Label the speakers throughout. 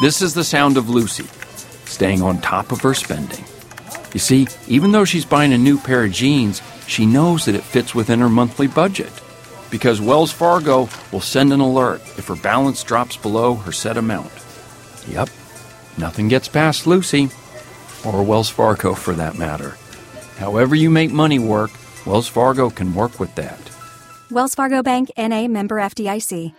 Speaker 1: This is the sound of Lucy, staying on top of her spending. You see, even though she's buying a new pair of jeans, she knows that it fits within her monthly budget. Because Wells Fargo will send an alert if her balance drops below her set amount. Yep, nothing gets past Lucy, or Wells Fargo for that matter. However you make money work, Wells Fargo can work with that.
Speaker 2: Wells Fargo Bank, N.A., member FDIC.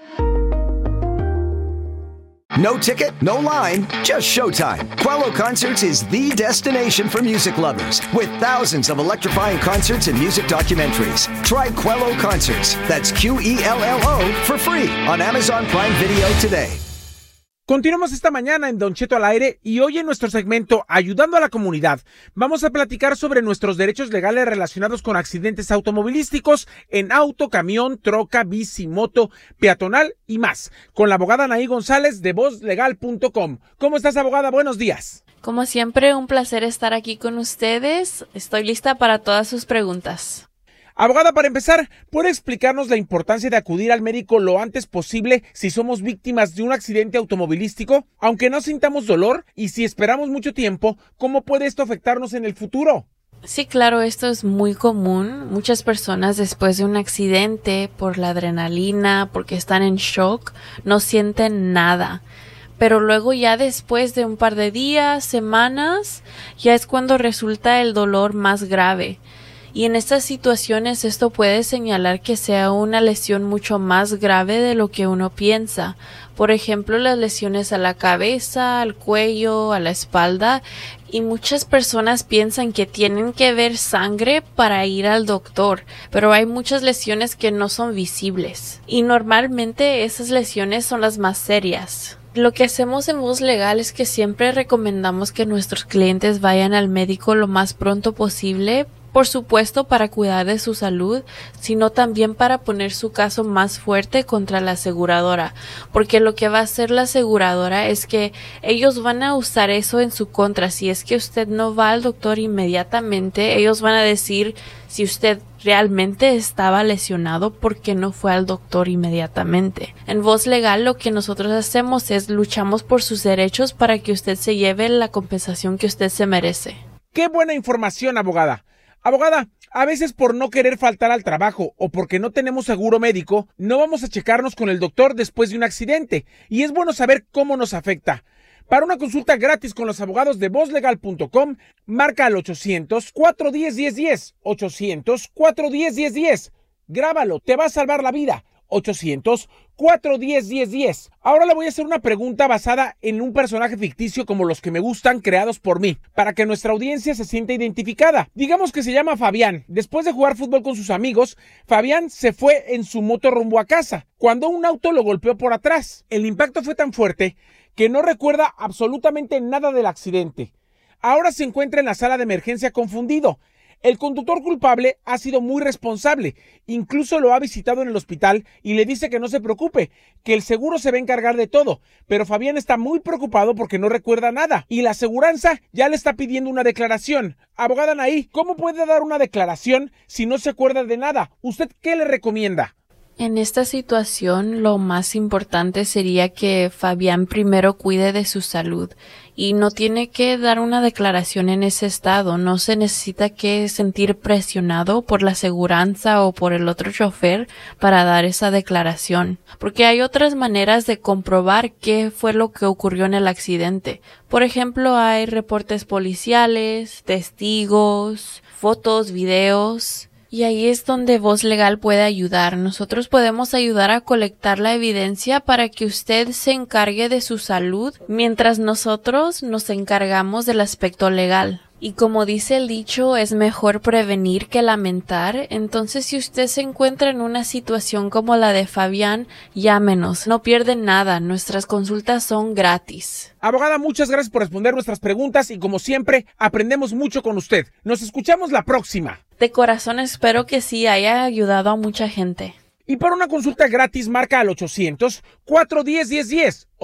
Speaker 3: No ticket, no line, just showtime. Quello Concerts is the destination for music lovers, with thousands of electrifying concerts and music documentaries. Try Quello Concerts, that's Q-E-L-L-O, for free on Amazon Prime Video today.
Speaker 4: Continuamos esta mañana en Don Cheto al aire y hoy en nuestro segmento Ayudando a la Comunidad vamos a platicar sobre nuestros derechos legales relacionados con accidentes automovilísticos en auto, camión, troca, bici, moto, peatonal y más, con la abogada Anaí González de vozlegal.com. ¿Cómo estás, abogada? Buenos días.
Speaker 5: Como siempre, un placer estar aquí con ustedes. Estoy lista para todas sus preguntas.
Speaker 4: Abogada, para empezar, ¿puede explicarnos la importancia de acudir al médico lo antes posible si somos víctimas de un accidente automovilístico? Aunque no sintamos dolor y si esperamos mucho tiempo, ¿cómo puede esto afectarnos en el futuro?
Speaker 5: Sí, claro, esto es muy común. Muchas personas después de un accidente, por la adrenalina, porque están en shock, no sienten nada. Pero luego ya después de un par de días, semanas, ya es cuando resulta el dolor más grave. Y en estas situaciones esto puede señalar que sea una lesión mucho más grave de lo que uno piensa. Por ejemplo, las lesiones a la cabeza, al cuello, a la espalda. Y muchas personas piensan que tienen que ver sangre para ir al doctor, pero hay muchas lesiones que no son visibles. Y normalmente esas lesiones son las más serias. Lo que hacemos en Voz Legal es que siempre recomendamos que nuestros clientes vayan al médico lo más pronto posible. Por supuesto, para cuidar de su salud, sino también para poner su caso más fuerte contra la aseguradora, porque lo que va a hacer la aseguradora es que ellos van a usar eso en su contra. Si es que usted no va al doctor inmediatamente, ellos van a decir si usted realmente estaba lesionado, ¿por qué no fue al doctor inmediatamente? En Voz Legal lo que nosotros hacemos es luchamos por sus derechos para que usted se lleve la compensación que usted se merece.
Speaker 4: ¡Qué buena información, abogada! Abogada, a veces por no querer faltar al trabajo o porque no tenemos seguro médico, no vamos a checarnos con el doctor después de un accidente, y es bueno saber cómo nos afecta. Para una consulta gratis con los abogados de vozlegal.com, marca al 800-410-1010, 800-410-1010. Grábalo, te va a salvar la vida. 800-410-1010. Ahora le voy a hacer una pregunta basada en un personaje ficticio como los que me gustan, creados por mí, para que nuestra audiencia se sienta identificada. Digamos que se llama Fabián. Después de jugar fútbol con sus amigos, Fabián se fue en su moto rumbo a casa, cuando un auto lo golpeó por atrás. El impacto fue tan fuerte que no recuerda absolutamente nada del accidente. Ahora se encuentra en la sala de emergencia confundido. El conductor culpable ha sido muy responsable, incluso lo ha visitado en el hospital y le dice que no se preocupe, que el seguro se va a encargar de todo, pero Fabián está muy preocupado porque no recuerda nada y la aseguranza ya le está pidiendo una declaración. Abogada Anaí, ¿cómo puede dar una declaración si no se acuerda de nada? ¿Usted qué le recomienda?
Speaker 5: En esta situación, lo más importante sería que Fabián primero cuide de su salud y no tiene que dar una declaración en ese estado. No se necesita que sentir presionado por la aseguranza o por el otro chofer para dar esa declaración, porque hay otras maneras de comprobar qué fue lo que ocurrió en el accidente. Por ejemplo, hay reportes policiales, testigos, fotos, videos. Y ahí es donde Voz Legal puede ayudar. Nosotros podemos ayudar a colectar la evidencia para que usted se encargue de su salud, mientras nosotros nos encargamos del aspecto legal. Y como dice el dicho, es mejor prevenir que lamentar. Entonces, si usted se encuentra en una situación como la de Fabián, llámenos. No pierden nada. Nuestras consultas son gratis.
Speaker 4: Abogada, muchas gracias por responder nuestras preguntas y como siempre, aprendemos mucho con usted. Nos escuchamos la próxima.
Speaker 5: De corazón espero que sí haya ayudado a mucha gente.
Speaker 4: Y para una consulta gratis, marca al 800-410-1010.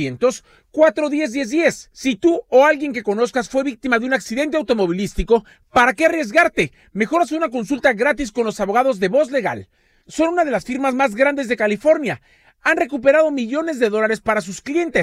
Speaker 4: 800-410-1010. Si tú o alguien que conozcas fue víctima de un accidente automovilístico, ¿para qué arriesgarte? Mejor haz una consulta gratis con los abogados de Voz Legal. Son una de las firmas más grandes de California. Han recuperado millones de dólares para sus clientes.